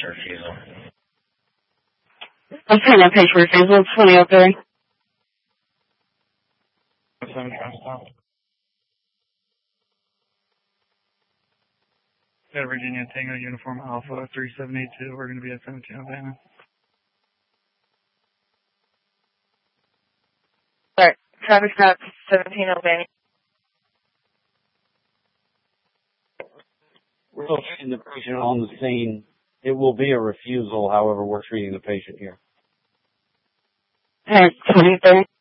patient refusal. I'm seeing that patient refusal, 2003. 7 trying to stop. Got Virginia Tango Uniform Alpha 3782. We're going to be at 17 Havana. Alright, traffic stop 17 Albany. We're locating the patient on the scene. It will be a refusal, however, we're treating the patient here. Alright, 23.